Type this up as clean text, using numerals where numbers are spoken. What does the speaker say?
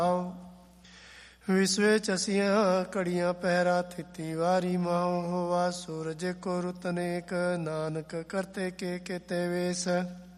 ਵਿਸਵੇ ਚਸੀਆਂ ਘੜੀਆਂ ਪਹਿਰਾ ਥਿਤੀ ਵਾਰੀ ਮਾਉ ਹੋਵਾ ਸੂਰਜ ਕੋ ਰੁਤ ਅਨੇਕ ਨਾਨਕ ਕਰਤੇ ਕੇ ਕੇਤੇ ਵੇਸ